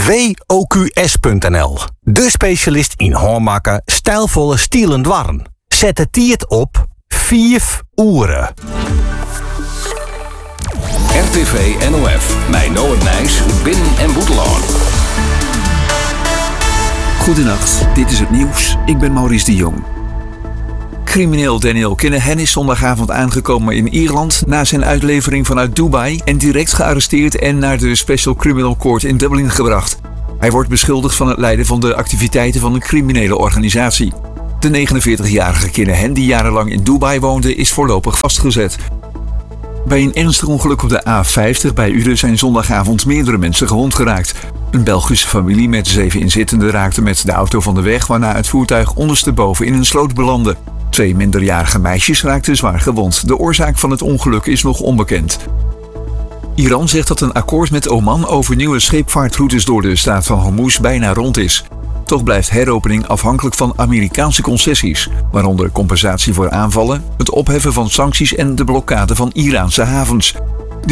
WOQS.nl. De specialist in hoormaken, stijlvolle stielen dwarren. Zet het tiert op 5 uren. RTV NOF, mijn Noord Nijs, Binnen- en Boeteloon. Goedenacht, dit is het nieuws. Ik ben Maurice de Jong. Crimineel Daniel Kinahan is zondagavond aangekomen in Ierland na zijn uitlevering vanuit Dubai en direct gearresteerd en naar de Special Criminal Court in Dublin gebracht. Hij wordt beschuldigd van het leiden van de activiteiten van een criminele organisatie. De 49-jarige Kinahan, die jarenlang in Dubai woonde, is voorlopig vastgezet. Bij een ernstig ongeluk op de A50 bij Uden zijn zondagavond meerdere mensen gewond geraakt. Een Belgische familie met 7 inzittenden raakte met de auto van de weg, waarna het voertuig ondersteboven in een sloot belandde. 2 minderjarige meisjes raakten zwaar gewond. De oorzaak van het ongeluk is nog onbekend. Iran zegt dat een akkoord met Oman over nieuwe scheepvaartroutes door de staat van Hormuz bijna rond is. Toch blijft heropening afhankelijk van Amerikaanse concessies, waaronder compensatie voor aanvallen, het opheffen van sancties en de blokkade van Iraanse havens.